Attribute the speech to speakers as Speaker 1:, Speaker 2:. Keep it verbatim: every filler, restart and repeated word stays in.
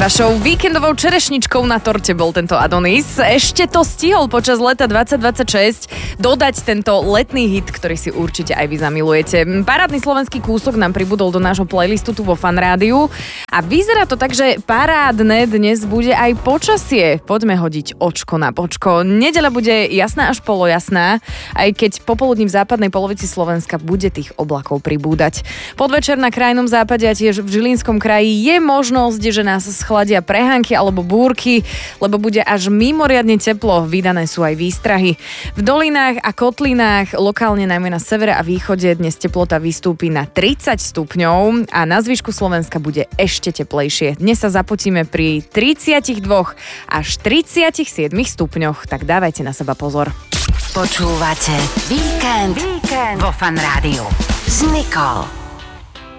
Speaker 1: Vašou víkendovou čerešničkou na torte bol tento Adonis. Ešte to stihol počas leta dvadsať dvadsaťšesť dodať tento letný hit, ktorý si určite aj vy zamilujete. Parádny slovenský kúsok nám pribudol do nášho playlistu tu vo Fan Rádiu a vyzerá to tak, že parádne dnes bude aj počasie. Poďme hodiť očko na počko. Nedeľa bude jasná až polojasná, aj keď popoludní v západnej polovici Slovenska bude tých oblakov pribúdať. Podvečer na krajnom západe a tiež v Žilinskom kraji je možnosť, že nás chladia prehánky alebo búrky, lebo bude až mimoriadne teplo, vydané sú aj výstrahy. V dolinách a kotlinách, lokálne najmä na severe a východe, dnes teplota vystúpi na tridsať stupňov a na zvyšku Slovenska bude ešte teplejšie. Dnes sa zapotíme pri tridsaťdva až tridsaťsedem stupňoch, tak dávajte na seba pozor.
Speaker 2: Počúvate Víkend, Víkend vo Fan Rádiu s Nicole.